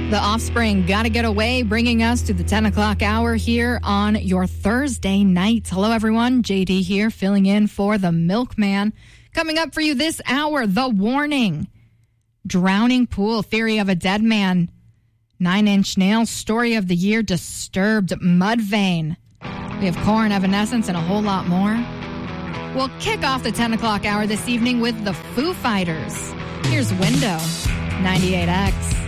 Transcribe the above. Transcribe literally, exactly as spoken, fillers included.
The Offspring, Gotta Get Away, bringing us to the ten o'clock hour here on your Thursday night. Hello, everyone. J D here, filling in for the Milkman. Coming up for you this hour, The Warning, Drowning Pool, Theory of a Dead Man, Nine Inch Nails, Story of the Year, Disturbed, Mudvayne. We have Korn, Evanescence, and a whole lot more. We'll kick off the ten o'clock hour this evening with the Foo Fighters. Here's Window, ninety-eight X.